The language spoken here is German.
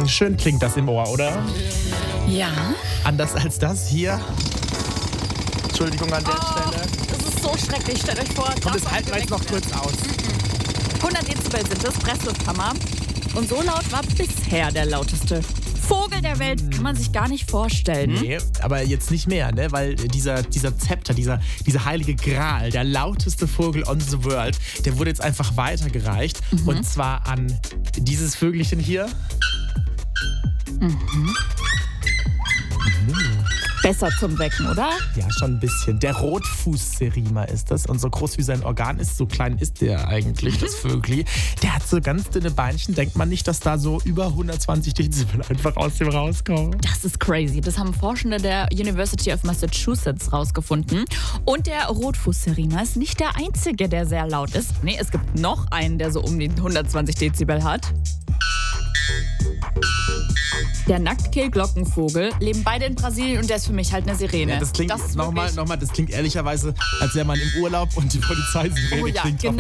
Schön klingt das im Ohr, oder? Ja. Anders als das hier. Entschuldigung an der Stelle. Das ist so schrecklich. Stellt euch vor, Und das halten wir jetzt noch kurz aus. 100 Dezibel sind das, Presslufthammer. Und so laut war bisher der lauteste Vogel der Welt. Kann man sich gar nicht vorstellen. Nee, aber jetzt nicht mehr, ne? Weil dieser Zepter, dieser heilige Gral, der lauteste Vogel on the world, der wurde jetzt einfach weitergereicht. Und zwar an dieses Vögelchen hier. Besser zum Wecken, oder? Ja, schon ein bisschen. Der Rotfußserima ist das. Und so groß wie sein Organ ist, so klein ist der eigentlich, das Vögli. Der hat so ganz dünne Beinchen. Denkt man nicht, dass da so über 120 Dezibel einfach aus dem rauskommen? Das ist crazy. Das haben Forschende der University of Massachusetts rausgefunden. Und der Rotfußserima ist nicht der einzige, der sehr laut ist. Nee, es gibt noch einen, der so um die 120 Dezibel hat. Der Nacktkehlglockenvogel leben beide in Brasilien und der ist für mich halt eine Sirene. Ja, das klingt, das nochmal, das klingt ehrlicherweise, als wäre man im Urlaub und die Polizeisirene Oh ja, klingt genau.